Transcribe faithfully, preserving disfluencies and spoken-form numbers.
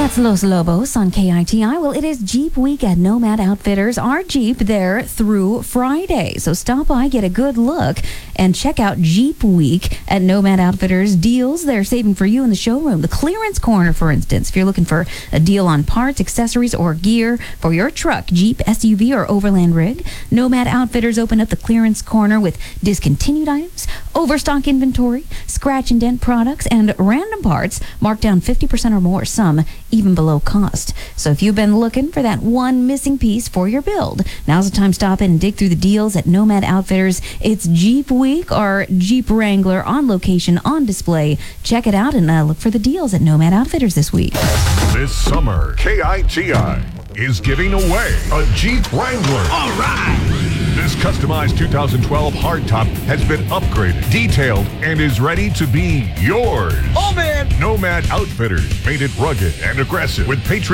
That's Los Lobos on K I T I. Well, it is Jeep Week at Nomad Outfitters. Our Jeep there through Friday. So stop by, get a good look, and check out Jeep Week at Nomad Outfitters. Deals they're saving for you in the showroom. The clearance corner, for instance. If you're looking for a deal on parts, accessories, or gear for your truck, Jeep, S U V, or overland rig, Nomad Outfitters opened up the clearance corner with discontinued items, overstock inventory, scratch and dent products, and random parts marked down fifty percent or more, some even below cost. So if you've been looking for that one missing piece for your build, now's the time to stop in and dig through the deals at Nomad Outfitters. It's Jeep Week, our Jeep Wrangler on location, on display. Check it out and uh, look for the deals at Nomad Outfitters this week. This summer, K I T I is giving away a Jeep Wrangler. All right! This customized two thousand twelve hardtop has been upgraded, detailed, and is ready to be yours. Oh, man! Nomad Outfitters made it rugged and aggressive with Patriot